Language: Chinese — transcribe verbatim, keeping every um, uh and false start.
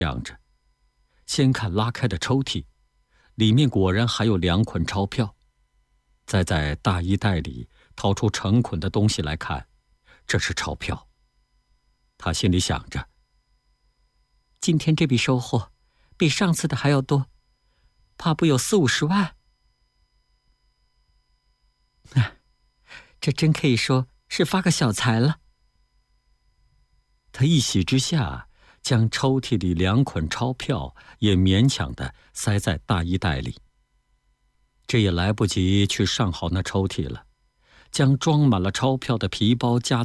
亮着，先看拉开的抽屉，里面果然还有两捆钞票。再在大衣袋里掏出成捆的东西来看，这是钞票。他心里想着， 今天这笔收获比上次的还要多，怕不有四五十万。啊，这真可以说是发个小财了。 他一喜之下，将抽屉里两捆钞票也勉强地塞在大衣袋里。这也来不及去上好那抽屉了，将装满了钞票的皮包夹